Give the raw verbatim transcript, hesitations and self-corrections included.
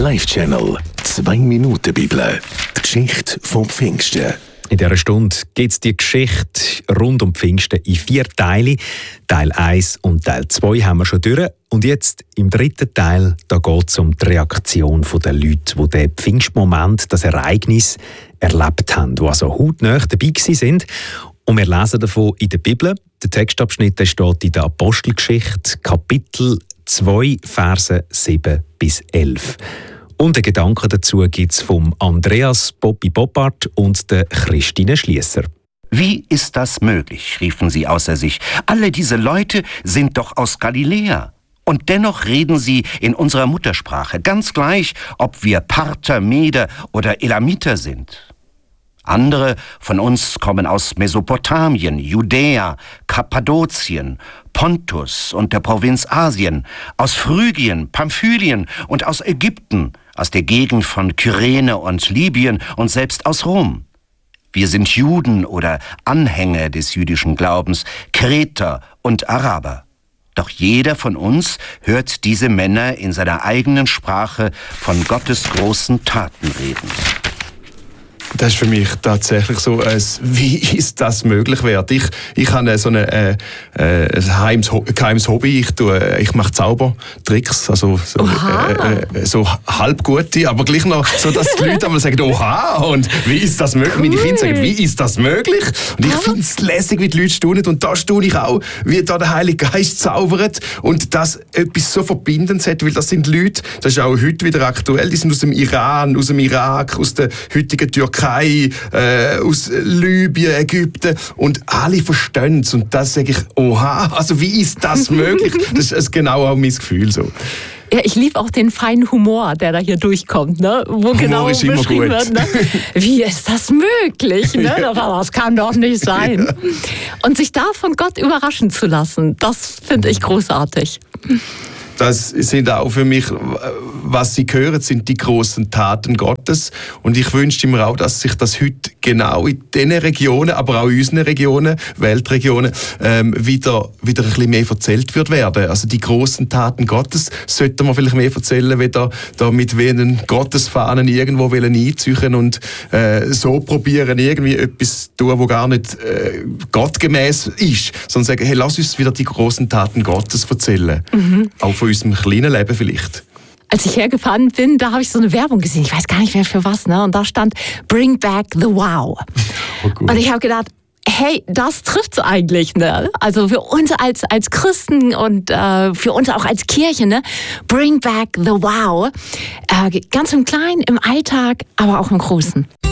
Live-Channel. Zwei Minuten Bibel. Die Geschichte vom Pfingsten. In dieser Stunde geht es die Geschichte rund um Pfingsten in vier Teile. Teil eins und Teil zwei haben wir schon durch. Und jetzt im dritten Teil geht es um die Reaktion der Leute, die den Pfingstmoment, das Ereignis, erlebt haben, die also hautnah dabei waren. Und wir lesen davon in der Bibel. Der Textabschnitt der steht in der Apostelgeschichte, Kapitel zwei, Verse sieben bis elf. Und den Gedanken dazu gibt es vom Andreas Bobby Boppard und der Christine Schliesser. Wie ist das möglich, riefen sie außer sich. Alle diese Leute sind doch aus Galiläa. Und dennoch reden sie in unserer Muttersprache, ganz gleich, ob wir Parther, Meder oder Elamiter sind. Andere von uns kommen aus Mesopotamien, Judäa, Kappadokien, Pontus und der Provinz Asien, aus Phrygien, Pamphylien und aus Ägypten, aus der Gegend von Kyrene und Libyen und selbst aus Rom. Wir sind Juden oder Anhänger des jüdischen Glaubens, Kreter und Araber. Doch jeder von uns hört diese Männer in seiner eigenen Sprache von Gottes großen Taten reden. Das ist für mich tatsächlich so, als wie ist das möglich wert. Ich, ich habe so eine, äh, äh, ein geheimes, geheimes Hobby. Ich, tue, ich mache Zaubertricks, also so, äh, äh, so halb gute, aber gleich noch so, dass die Leute einmal sagen, oha, und wie ist das möglich? Cool. Meine Kinder sagen, wie ist das möglich? Und ich finde es lässig, wie die Leute staunen. Und da staune ich auch, wie da der Heilige Geist zaubert und das etwas so Verbindendes hat, weil das sind Leute, das ist auch heute wieder aktuell, die sind aus dem Iran, aus dem Irak, aus der heutigen Türkei, Äh, aus Libyen, Ägypten und alle verstehen es und das sage ich, oha, also wie ist das möglich? Das ist genau auch mein Gefühl so. Ja, ich liebe auch den feinen Humor, der da hier durchkommt, ne? Wo Humor genau ist immer beschrieben gut. wird, ne? Wie ist das möglich? Ne? Ja. Das kann doch nicht sein. Ja. Und sich da von Gott überraschen zu lassen, das finde ich großartig. Das sind auch für mich, was Sie hören, sind die großen Taten Gottes. Und ich wünschte mir auch, dass sich das heute genau in diesen Regionen, aber auch in unseren Regionen, Weltregionen, ähm, wieder, wieder ein bisschen mehr erzählt wird werden. Also die großen Taten Gottes sollten wir vielleicht mehr erzählen, wieder da mit wenigen Gottesfahnen irgendwo einziehen und äh, so probieren, irgendwie etwas zu tun, was gar nicht äh, gottgemäß ist. Sondern sagen, hey, lass uns wieder die großen Taten Gottes erzählen. Mhm. Auch von unserem kleinen Leben vielleicht. Als ich hergefahren bin, da habe ich so eine Werbung gesehen. Ich weiß gar nicht mehr für was, ne? Und da stand Bring Back the Wow. Oh, und ich habe gedacht, hey, das trifft's eigentlich, ne? Also für uns als, als Christen und äh, für uns auch als Kirche, ne? Bring Back the Wow. Äh, ganz im Kleinen, im Alltag, aber auch im Großen.